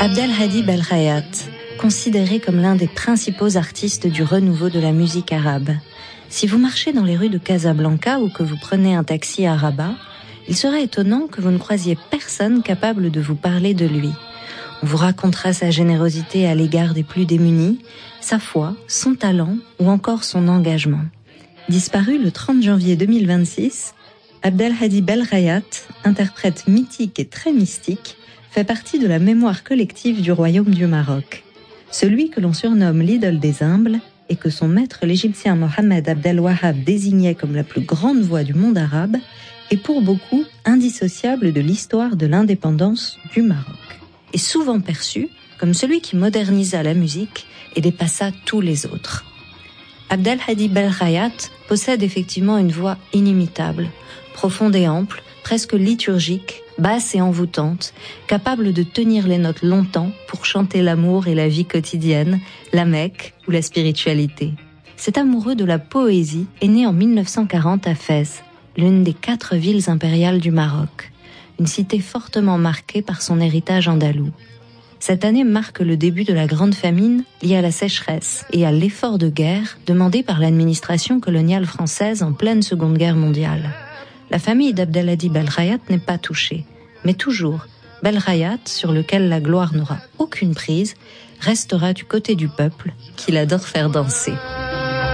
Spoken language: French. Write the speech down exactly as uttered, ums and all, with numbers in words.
Abdelhadi Belghayat, considéré comme l'un des principaux artistes du renouveau de la musique arabe. Si vous marchez dans les rues de Casablanca ou que vous prenez un taxi à Rabat, il serait étonnant que vous ne croisiez personne capable de vous parler de lui. On vous racontera sa générosité à l'égard des plus démunis, sa foi, son talent ou encore son engagement. Disparu le trente janvier deux mille vingt-six, Abdelhadi Belghayat, interprète mythique et très mystique, fait partie de la mémoire collective du royaume du Maroc. Celui que l'on surnomme l'idole des humbles et que son maître l'Égyptien Mohamed Abdel Wahhab désignait comme la plus grande voix du monde arabe est pour beaucoup indissociable de l'histoire de l'indépendance du Maroc. Et souvent perçu comme celui qui modernisa la musique et dépassa tous les autres. Abdelhadi Belghayat possède effectivement une voix inimitable, profonde et ample, presque liturgique, basse et envoûtante, capable de tenir les notes longtemps pour chanter l'amour et la vie quotidienne, la Mecque ou la spiritualité. Cet amoureux de la poésie est né en mille neuf cent quarante à Fès, l'une des quatre villes impériales du Maroc, une cité fortement marquée par son héritage andalou. Cette année marque le début de la grande famine liée à la sécheresse et à l'effort de guerre demandé par l'administration coloniale française en pleine Seconde Guerre mondiale. La famille d'Abdelhadi Belghayat n'est pas touchée, mais toujours, Belghayat, sur lequel la gloire n'aura aucune prise, restera du côté du peuple qu'il adore faire danser.